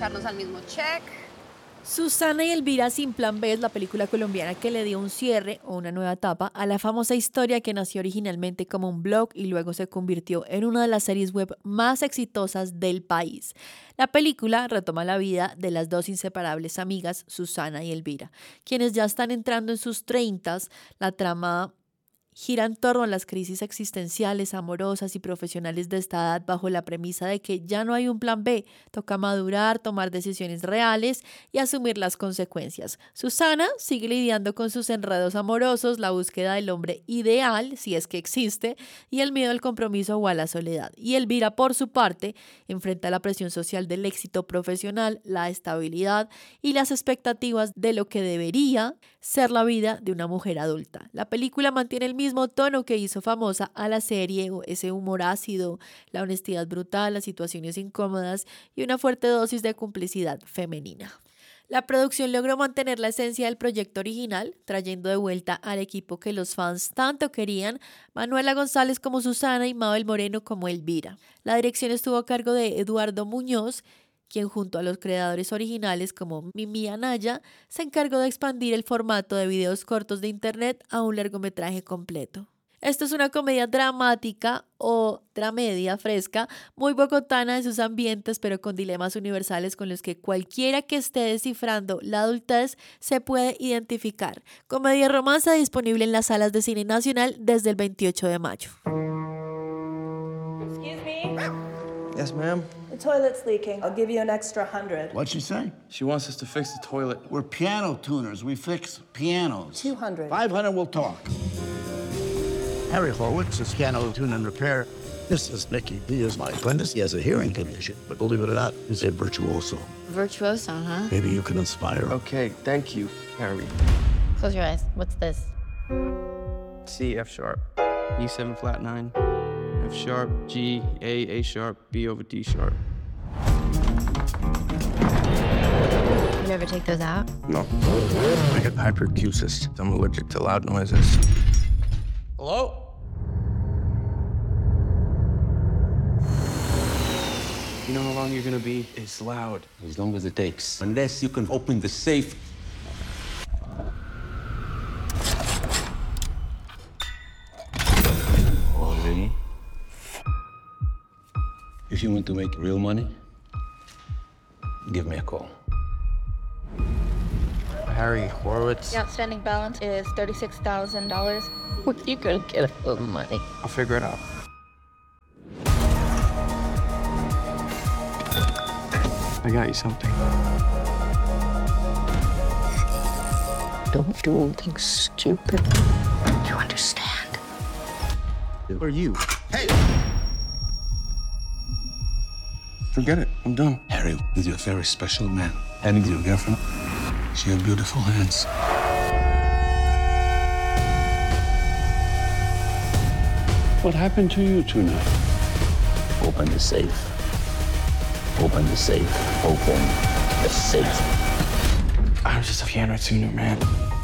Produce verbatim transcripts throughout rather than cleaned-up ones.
echarnos al mismo check. Susana y Elvira sin plan B es la película colombiana que le dio un cierre o una nueva etapa a la famosa historia que nació originalmente como un blog y luego se convirtió en una de las series web más exitosas del país. La película retoma la vida de las dos inseparables amigas, Susana y Elvira, quienes ya están entrando en sus treintas. La trama gira en torno a las crisis existenciales, amorosas y profesionales de esta edad bajo la premisa de que ya no hay un plan B, toca madurar, tomar decisiones reales y asumir las consecuencias. Susana sigue lidiando con sus enredos amorosos, la búsqueda del hombre ideal, si es que existe, y el miedo al compromiso o a la soledad. Y Elvira, por su parte, enfrenta la presión social del éxito profesional, la estabilidad y las expectativas de lo que debería ser la vida de una mujer adulta. La película mantiene el mismo tono que hizo famosa a la serie, ese humor ácido, la honestidad brutal, las situaciones incómodas y una fuerte dosis de complicidad femenina. La producción logró mantener la esencia del proyecto original, trayendo de vuelta al equipo que los fans tanto querían, Manuela González como Susana y Mabel Moreno como Elvira. La dirección estuvo a cargo de Eduardo Muñoz, quien junto a los creadores originales como Mimi Anaya se encargó de expandir el formato de videos cortos de internet a un largometraje completo. Esto es una comedia dramática o dramedia fresca, muy bogotana en sus ambientes, pero con dilemas universales con los que cualquiera que esté descifrando la adultez se puede identificar. Comedia romance disponible en las salas de cine nacional desde el veintiocho de mayo. Excuse me? Yes, ma'am. The toilet's leaking. I'll give you an extra hundred. What'd she say? She wants us to fix the toilet. We're piano tuners. We fix pianos. Two hundred. Five hundred, we'll talk. Harry Horowitz is piano tune and repair. This is Nicky. He is my apprentice. He has a hearing condition, but believe it or not, he's a virtuoso. Virtuoso, huh? Maybe you can inspire. Okay, thank you, Harry. Close your eyes. What's this? C, F sharp. E seven flat nine. F sharp, G, A, A sharp, B over D sharp. You ever take those out? No. I get hyperacusis. I'm allergic to loud noises. Hello? You know how long you're gonna be? It's loud. As long as it takes. Unless you can open the safe. Already? If you want to make real money, give me a call. Harry Horowitz. The outstanding balance is thirty-six thousand dollars. Where are you gonna get all the money? I'll figure it out. I got you something. Don't do anything stupid. You understand? Who are you? Hey! Forget it. I'm done. Harry is a very special man. And your girlfriend, she has beautiful hands. What happened to you tonight? Open the safe. Open the safe. Open the safe. I was just a piano tuner, man.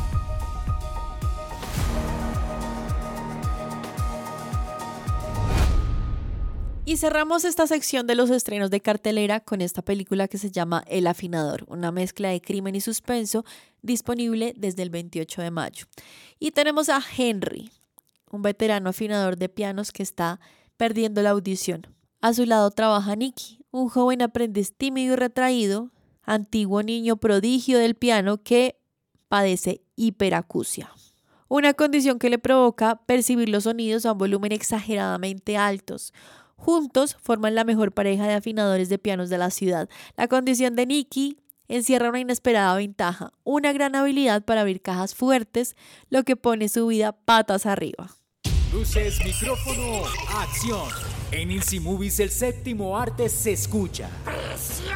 Y cerramos esta sección de los estrenos de cartelera con esta película que se llama El Afinador, una mezcla de crimen y suspenso disponible desde el veintiocho de mayo. Y tenemos a Henry, un veterano afinador de pianos que está perdiendo la audición. A su lado trabaja Nicky, un joven aprendiz tímido y retraído, antiguo niño prodigio del piano que padece hiperacusia, una condición que le provoca percibir los sonidos a un volumen exageradamente altos. Juntos forman la mejor pareja de afinadores de pianos de la ciudad. La condición de Nicky encierra una inesperada ventaja, una gran habilidad para abrir cajas fuertes, lo que pone su vida patas arriba. Luces, micrófono, acción. En Insi Movies el séptimo arte se escucha. ¡Presión!